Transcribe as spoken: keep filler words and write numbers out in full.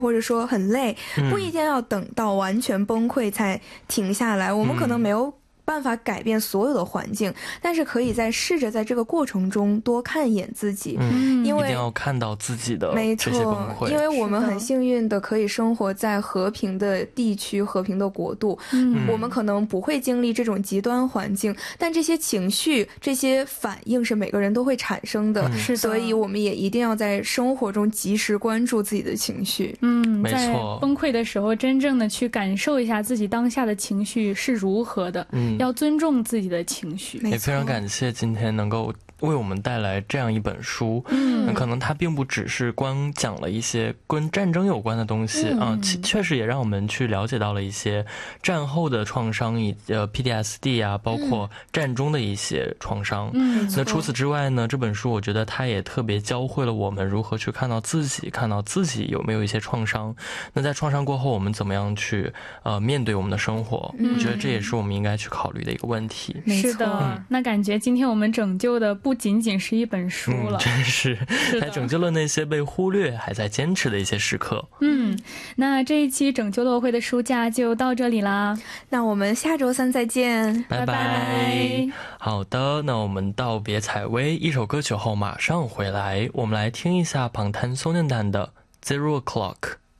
或者说很累，不一定要等到完全崩溃才停下来，我们可能没有办法改变所有的环境，但是可以在试着在这个过程中多看一眼自己， 嗯， 因为一定要看到自己的这些崩溃， 因为我们很幸运的可以生活在和平的地区、和平的国度， 嗯， 我们可能不会经历这种极端环境，但这些情绪、这些反应是每个人都会产生的， 嗯， 所以我们也一定要在生活中及时关注自己的情绪。 嗯，在崩溃的时候真正的去感受一下自己当下的情绪是如何的，嗯，要尊重自己的情绪。 也非常感谢今天能够为我们带来这样一本书，嗯，可能它并不只是光讲了一些跟战争有关的东西啊，确实也让我们去了解到了一些战后的创伤，以呃 P T S D 啊，包括战中的一些创伤。嗯，那除此之外呢，这本书我觉得它也特别教会了我们如何去看到自己，看到自己有没有一些创伤。那在创伤过后，我们怎么样去呃面对我们的生活？我觉得这也是我们应该去考虑的一个问题。 是的，嗯，那感觉今天我们拯救的不仅仅是一本书了， 嗯，真是还拯救了那些被忽略还在坚持的一些时刻。 嗯，那这一期拯救乐会的书架就到这里啦， 那我们下周三再见， 拜拜。拜拜。好的，那我们道别采薇，一首歌曲后马上回来，我们来听一下방탄소년단的 Zero O'Clock。